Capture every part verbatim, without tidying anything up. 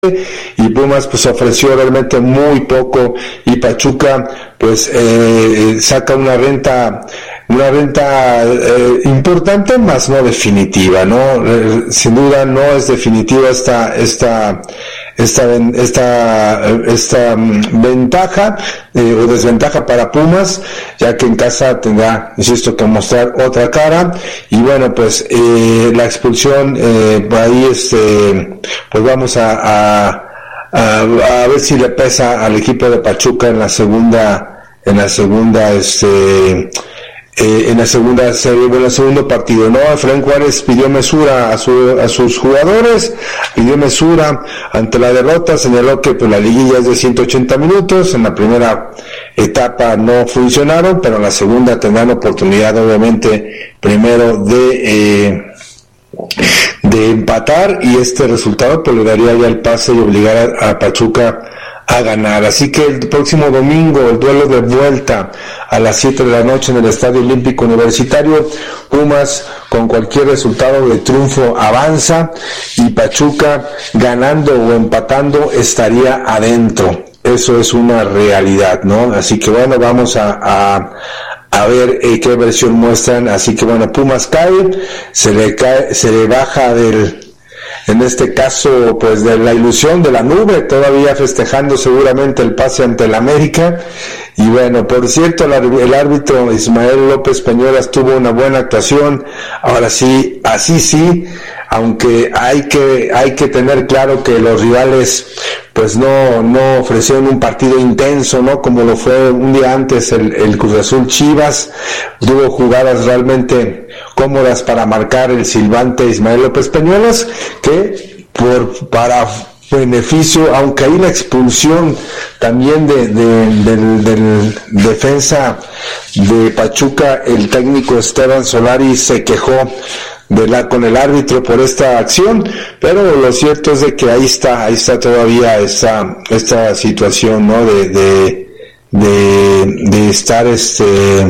y Pumas pues ofreció realmente muy poco, y Pachuca pues eh, saca una renta una renta eh, importante, más no definitiva, ¿no? Eh, sin duda no es definitiva esta esta esta esta esta um, ventaja eh, o desventaja para Pumas, ya que en casa tendrá, insisto, que mostrar otra cara. Y bueno, pues eh, la expulsión eh, por ahí este pues vamos a, a a a ver si le pesa al equipo de Pachuca en la segunda en la segunda este Eh, en la segunda serie, en el segundo partido, ¿no? Efraín Juárez pidió mesura a, su, a sus jugadores, pidió mesura ante la derrota, señaló que pues, la liguilla es de ciento ochenta minutos, en la primera etapa no funcionaron, pero en la segunda tendrán oportunidad, obviamente, primero de eh, de empatar, y este resultado pues le daría ya el pase y obligar a, a Pachuca a ganar. Así que el próximo domingo, el duelo de vuelta a las siete de la noche en el Estadio Olímpico Universitario, Pumas con cualquier resultado de triunfo avanza, y Pachuca ganando o empatando estaría adentro. Eso es una realidad, ¿no? Así que bueno, vamos a, a a ver eh, qué versión muestran. Así que bueno, Pumas cae, se le cae, se le baja del, en este caso, pues de la ilusión de la nube, todavía festejando seguramente el pase ante el América. Y bueno, por cierto, el árbitro Ismael López Peñuelas tuvo una buena actuación. Ahora sí, así sí, aunque hay que hay que tener claro que los rivales pues no no ofrecieron un partido intenso, ¿no? Como lo fue un día antes el, el Cruz Azul Chivas. Tuvo jugadas realmente cómodas para marcar el silbante Ismael López Peñuelas, que por para beneficio, aunque ahí la expulsión también de, de, del, del defensa de Pachuca, el técnico Esteban Solari se quejó de la con el árbitro por esta acción, pero lo cierto es de que ahí está, ahí está todavía esta esta situación, ¿no? De de de, de estar este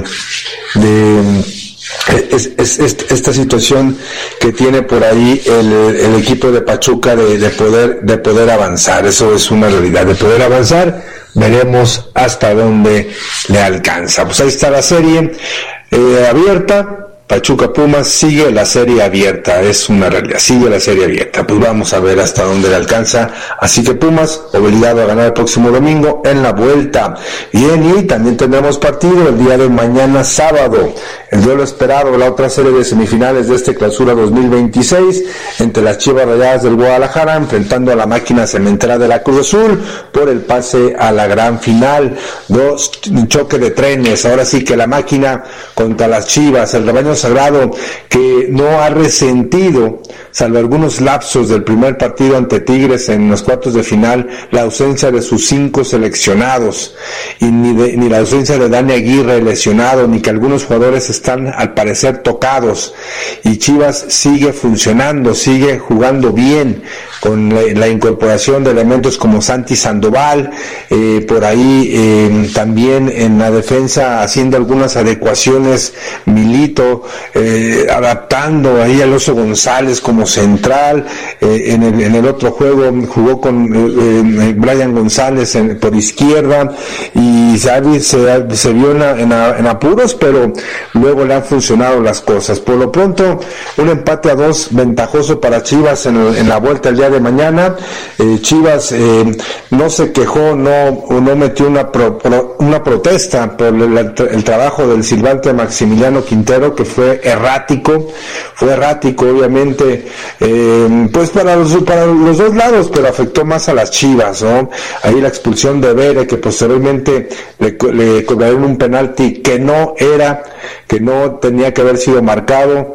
de Es, es, es esta situación que tiene por ahí el, el equipo de Pachuca de, de poder de poder avanzar. Eso es una realidad, de poder avanzar. Veremos hasta dónde le alcanza. Pues ahí está la serie eh, abierta. Pachuca Pumas sigue la serie abierta, es una realidad, sigue la serie abierta. Pues vamos a ver hasta dónde le alcanza. Así que Pumas obligado a ganar el próximo domingo en la vuelta. Bien, y también tendremos partido el día de mañana sábado, el duelo esperado, la otra serie de semifinales de este clausura dos mil veintiséis, entre las Chivas Rayadas del Guadalajara enfrentando a la máquina cementera de la Cruz Azul por el pase a la gran final. Dos choque de trenes, ahora sí que la máquina contra las Chivas, el rebaño sagrado que no ha resentido, salvo algunos lapsos del primer partido ante Tigres en los cuartos de final, la ausencia de sus cinco seleccionados, y ni, de, ni la ausencia de Dani Aguirre lesionado, ni que algunos jugadores están al parecer tocados, y Chivas sigue funcionando, sigue jugando bien, con la, la incorporación de elementos como Santi Sandoval, eh, por ahí eh, también en la defensa haciendo algunas adecuaciones Milito, eh, adaptando ahí a Alonso González como central, eh, en, el, en el otro juego jugó con eh, eh, Brian González en, por izquierda, y se, se, se vio en, en, en apuros, pero luego le han funcionado las cosas. Por lo pronto, un empate a dos ventajoso para Chivas en, en la vuelta el día de mañana. eh, Chivas eh, no se quejó, no no metió una pro, pro, una protesta por el, el trabajo del silbante Maximiliano Quintero, que fue errático, fue errático obviamente, eh, pues para los, para los dos lados, pero afectó más a las Chivas, ¿no? Ahí la expulsión de Bere, que posteriormente le, le cobraron un penalti que no era, que no tenía que haber sido marcado,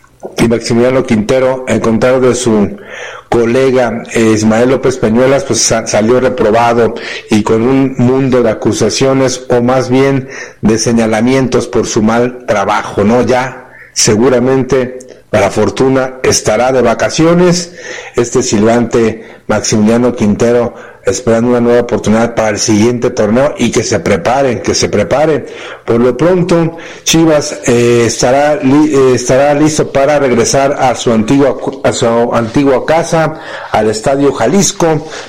y Maximiliano Quintero, en contrario de su colega eh, Ismael López Peñuelas, pues sa- salió reprobado y con un mundo de acusaciones, o más bien de señalamientos por su mal trabajo, ¿no? Ya seguramente, para fortuna, estará de vacaciones este silbante Maximiliano Quintero, esperando una nueva oportunidad para el siguiente torneo, y que se preparen, que se prepare. Por lo pronto, Chivas eh, estará li, eh, estará listo para regresar a su antigua a su antigua casa, al Estadio Jalisco,